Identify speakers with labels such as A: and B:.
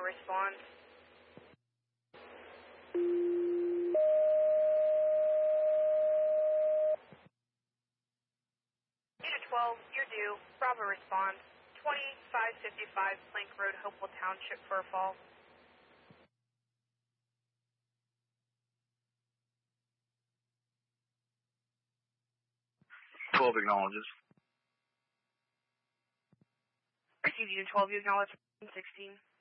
A: response. Unit 12, you're due. Bravo response. 2555 Plank Road, Hopewell Township for a fall.
B: 12 acknowledges.
A: Receive Unit 12, you acknowledge 16.